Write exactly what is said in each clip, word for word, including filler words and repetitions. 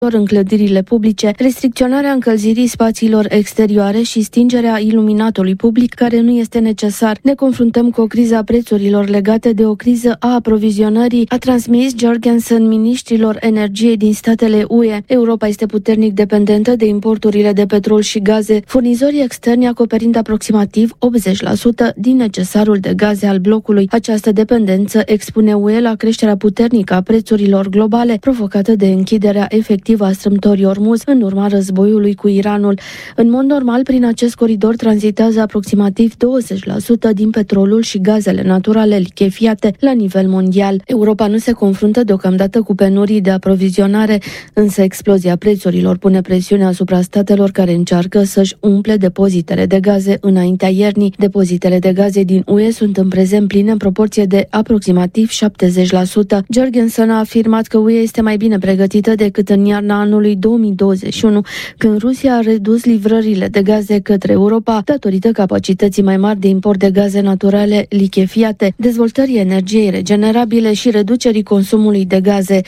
în clădirile publice, restricționarea încălzirii spațiilor exterioare și stingerea iluminatului public care nu este necesar. Ne confruntăm cu o criză a prețurilor legate de o criză a aprovizionării, a transmis Jorgensen miniștrilor energiei din statele U E. Europa este puternic dependentă de importurile de petrol și gaze, furnizorii externi acoperind aproximativ optzeci la sută din necesarul de gaze al blocului. Această dependență expune U E la creșterea puternică a prețurilor globale, provocată de închiderea efectivă a strâmtorii Ormuz în urma războiului cu Iranul. În mod normal, prin acest coridor tranzitează aproximativ douăzeci la sută din petrolul și gazele naturale lichefiate la nivel mondial. Europa nu se confruntă deocamdată cu penurii de aprovizionare, însă explozia prețurilor pune presiune asupra statelor care încearcă să-și umple depozitele de gaze înaintea iernii. Depozitele de gaze din U E sunt în prezent pline în proporție de aproximativ șaptezeci la sută. Jorgensen a afirmat că U E este mai bine pregătită decât în iarna anului două mii douăzeci și unu, când Rusia a redus livrările de gaze către Europa datorită capacității mai mari de import de gaze naturale lichefiate, dezvoltării energiei regenerabile și reducerii consumului de gaze.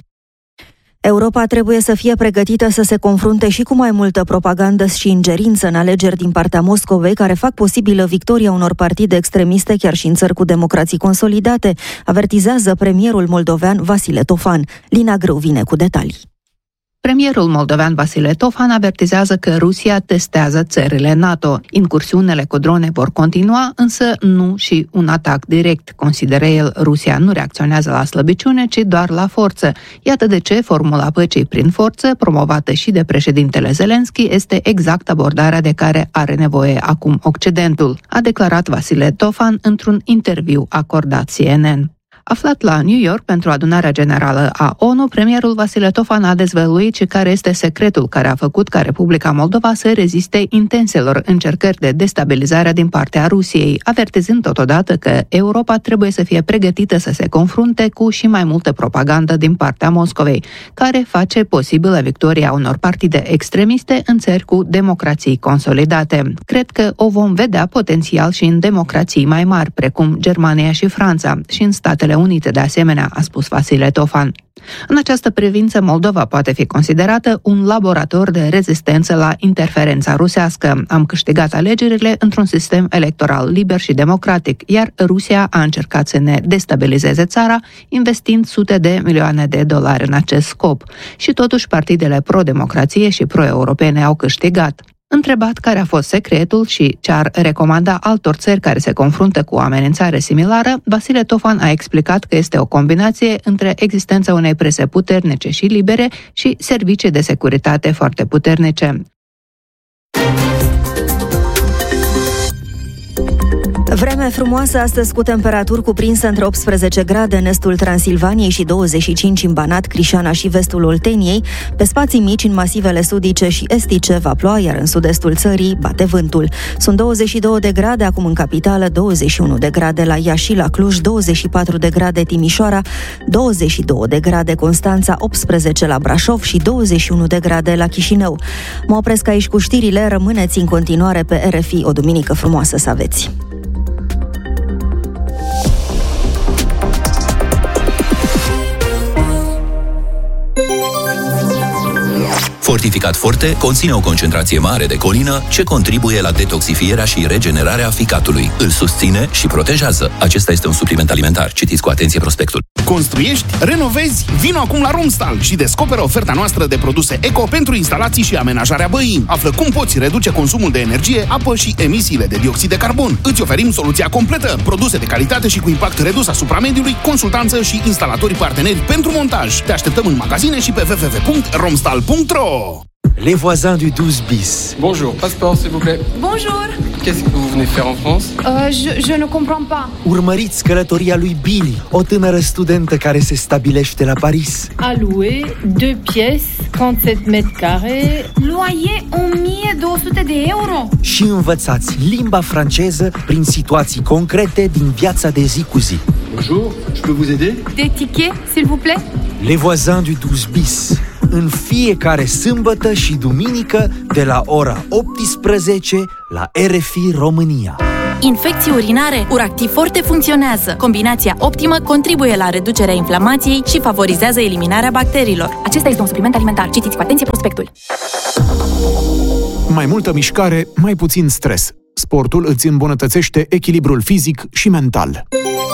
Europa trebuie să fie pregătită să se confrunte și cu mai multă propagandă și ingerință în alegeri din partea Moscovei, care fac posibilă victoria unor partide extremiste chiar și în țări cu democrații consolidate, avertizează premierul moldovean Vasile Tofan. Lina Grâu vine cu detalii. Premierul moldovean Vasile Tofan avertizează că Rusia testează țările NATO. Incursiunile cu drone vor continua, însă nu și un atac direct. Consideră el, Rusia nu reacționează la slăbiciune, ci doar la forță. Iată de ce formula păcii prin forță, promovată și de președintele Zelenski, este exact abordarea de care are nevoie acum Occidentul, a declarat Vasile Tofan într-un interviu acordat C N N. Aflat la New York pentru adunarea generală a O N U, premierul Vasile Tofan a dezvăluit și care este secretul care a făcut ca Republica Moldova să reziste intenselor încercări de destabilizare din partea Rusiei, avertizând totodată că Europa trebuie să fie pregătită să se confrunte cu și mai multă propagandă din partea Moscovei, care face posibilă victoria unor partide extremiste în țări cu democrații consolidate. Cred că o vom vedea potențial și în democrații mai mari, precum Germania și Franța, și în Statele Unite, de asemenea, a spus Vasile Tofan. În această privință, Moldova poate fi considerată un laborator de rezistență la interferența rusească. Am câștigat alegerile într-un sistem electoral liber și democratic, iar Rusia a încercat să ne destabilizeze țara, investind sute de milioane de dolari în acest scop. Și totuși, partidele pro-democrație și pro-europene au câștigat. Întrebat care a fost secretul și ce ar recomanda altor țări care se confruntă cu o amenințare similară, Vasile Tofan a explicat că este o combinație între existența unei prese puternice și libere și servicii de securitate foarte puternice. Vreme frumoasă astăzi, cu temperaturi cuprinse între optsprezece grade în estul Transilvaniei și douăzeci și cinci în Banat, Crișana și vestul Olteniei. Pe spații mici în masivele sudice și estice va ploua, iar în sud-estul țării bate vântul. Sunt douăzeci și două de grade acum în capitală, douăzeci și unu de grade la Iași și la Cluj, douăzeci și patru de grade Timișoara, douăzeci și două de grade Constanța, optsprezece la Brașov și douăzeci și unu de grade la Chișinău. Mă opresc aici cu știrile, rămâneți în continuare pe R F I. O duminică frumoasă să aveți! Fortificat Forte conține o concentrație mare de colină ce contribuie la detoxifierea și regenerarea ficatului. Îl susține și protejează. Acesta este un supliment alimentar. Citiți cu atenție prospectul. Construiești? Renovezi? Vino acum la Romstal și descoperă oferta noastră de produse eco pentru instalații și amenajarea băii. Află cum poți reduce consumul de energie, apă și emisiile de dioxid de carbon. Îți oferim soluția completă, produse de calitate și cu impact redus asupra mediului, consultanță și instalatori parteneri pentru montaj. Te așteptăm în magazine și pe w w w punct romstal punct r o. Les voisins du douze bis. Bonjour, passeport s'il vous plaît. Bonjour. Qu'est-ce que vous venez faire en France? Euh, je, je ne comprends pas. Urmăriți călătoria lui Billy, o tânără studentă care se stabilește la Paris. A louer, deux pièces, trente-sept mètres carrés. Loyer o mie două sute de euro. Și învățați limba franceză prin situații concrete din viața de zi cu zi. Bonjour, je peux vous aider? Des tickets, s'il vous plaît? Les voisins du douze bis. În fiecare sâmbătă și duminică de la ora optsprezece la R F I România. infecții urinare, Uractiv Forte funcționează. Combinația optimă contribuie la reducerea inflamației și favorizează eliminarea bacteriilor. Acesta este un supliment alimentar. Citiți cu atenție prospectul. Mai multă mișcare, mai puțin stres. Sportul îți îmbunătățește echilibrul fizic și mental.